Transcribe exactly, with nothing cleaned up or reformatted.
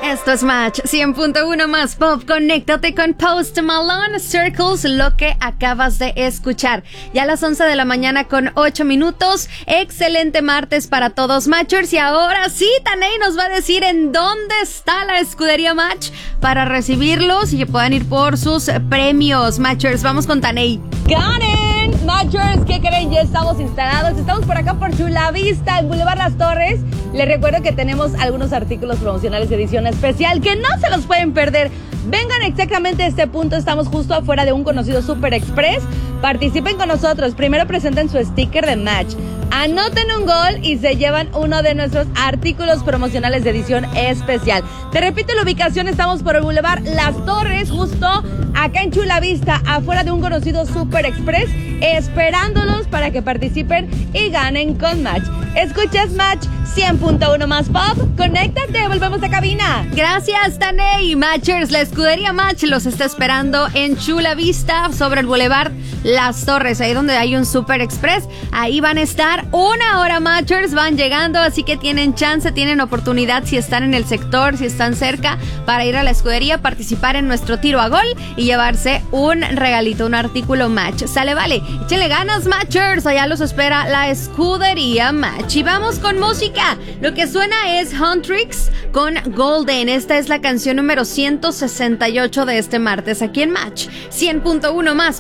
Esto es Match cien punto uno más Pop. Conéctate con Post Malone, Circles, lo que acabas de escuchar. Ya a las once de la mañana con ocho minutos. Excelente martes para todos, Matchers. Y ahora sí, Taney nos va a decir en dónde está la escudería Match para recibirlos y que puedan ir por sus premios. Matchers, vamos con Taney. ¡Ganen! Matchers, ¿qué creen? Ya estamos instalados. Estamos por acá por Chulavista, en Boulevard Las Torres. Les recuerdo que tenemos algunos artículos promocionales de edición especial que no se los pueden perder. Vengan exactamente a este punto. Estamos justo afuera de un conocido Super Express. Participen con nosotros. Primero presenten su sticker de Match. Anoten un gol y se llevan uno de nuestros artículos promocionales de edición especial. Te repito la ubicación, estamos por el Boulevard Las Torres, justo acá en Chulavista, afuera de un conocido Super Express, esperándolos para que participen y ganen con Match. Escuchas Match cien punto uno más Pop. Conéctate, volvemos a cabina. Gracias, Taney. Matchers, la escudería Match los está esperando en Chulavista, sobre el Boulevard Las Torres, ahí donde hay un Super Express. Ahí van a estar una hora, Matchers, van llegando, así que tienen chance, tienen oportunidad si están en el sector, si están cerca, para ir a la escudería, participar en nuestro tiro a gol y llevarse un regalito, un artículo Match. Sale, vale, échenle ganas, Matchers, allá los espera la escudería Match. Y vamos con música. Lo que suena es Huntrix con Golden. Esta es la canción número ciento sesenta y ocho de este martes aquí en Match cien punto uno más